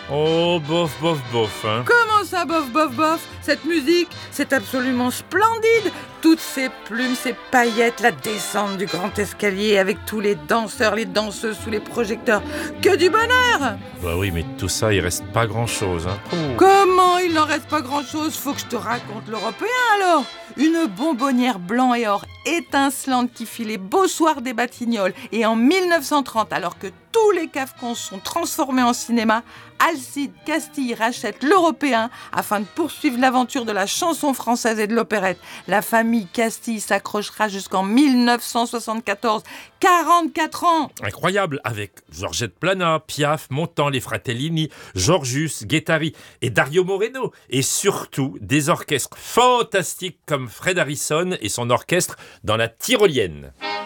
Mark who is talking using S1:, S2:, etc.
S1: Oh, bof, bof, bof, hein.
S2: Comment ça, bof, bof, bof? Cette musique, c'est absolument splendide. Toutes ces plumes, ces paillettes, la descente du grand escalier avec tous les danseurs, les danseuses sous les projecteurs. Que du bonheur!
S1: Bah oui, mais tout ça, il reste pas grand-chose, hein. Oh.
S2: Comment il n'en reste pas grand-chose? Faut que je te raconte l'européen alors. Une bonbonnière blanc et or étincelante qui fit les beaux soirs des Batignolles. Et en 1930, alors que tous les cafecons sont transformés en cinéma, Alcide Castille rachète l'Européen afin de poursuivre l'aventure de la chanson française et de l'opérette. La famille Castille s'accrochera jusqu'en 1974. 44 ans!
S1: Incroyable, avec Georgette Plana, Piaf, Montand, les Fratellini, Georgius, Guettari et Dario Moreno. Et surtout, des orchestres fantastiques comme Fred Harrison et son orchestre dans la Tyrolienne.